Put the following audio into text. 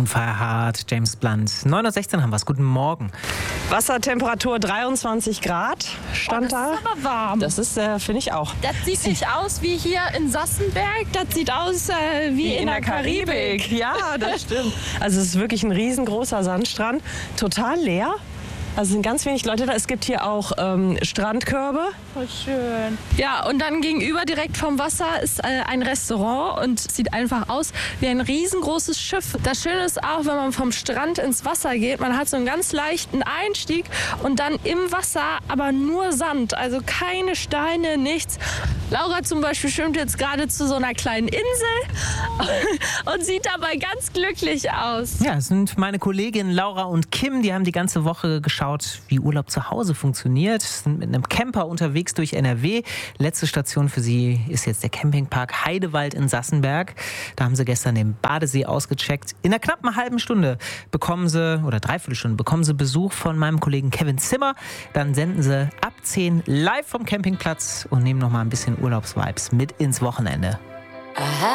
Unverharrt, James Blunt. 9:16 Uhr haben wir es. Guten Morgen. Wassertemperatur 23 Grad stand da. Das ist aber warm. Das ist, finde ich auch. Das sieht nicht aus wie hier in Sassenberg. Das sieht aus wie in der Karibik. Ja, das stimmt. Also es ist wirklich ein riesengroßer Sandstrand. Total leer. Also es sind ganz wenig Leute da. Es gibt hier auch Strandkörbe. Voll schön. Ja, und dann gegenüber direkt vom Wasser ist ein Restaurant und sieht einfach aus wie ein riesengroßes Schiff. Das Schöne ist auch, wenn man vom Strand ins Wasser geht, man hat so einen ganz leichten Einstieg und dann im Wasser aber nur Sand, also keine Steine, nichts. Laura zum Beispiel schwimmt jetzt gerade zu so einer kleinen Insel und sieht dabei ganz glücklich aus. Ja, es sind meine Kolleginnen Laura und Kim, die haben die ganze Woche geschaut, wie Urlaub zu Hause funktioniert, sind mit einem Camper unterwegs durch NRW. Letzte Station für sie ist jetzt der Campingpark Heidewald in Sassenberg. Da haben sie gestern den Badesee ausgecheckt. In einer knappen halben Stunde Dreiviertelstunde bekommen sie Besuch von meinem Kollegen Kevin Zimmer. Dann senden sie ab 10 live vom Campingplatz und nehmen noch mal ein bisschen Urlaubsvibes mit ins Wochenende.